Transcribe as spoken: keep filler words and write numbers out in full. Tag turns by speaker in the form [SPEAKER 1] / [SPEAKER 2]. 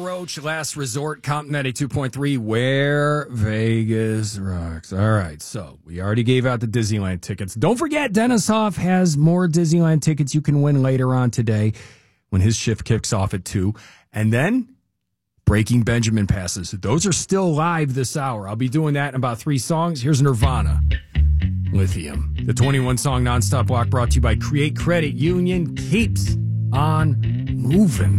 [SPEAKER 1] Roach, Last Resort, Comp ninety-two point three, where Vegas rocks. All right, so we already gave out the Disneyland tickets. Don't forget, Dennis Hoff has more Disneyland tickets you can win later on today when his shift kicks off at two. And then Breaking Benjamin passes. Those are still live this hour. I'll be doing that in about three songs. Here's Nirvana, Lithium. The twenty-one song nonstop block brought to you by Create Credit Union keeps on moving.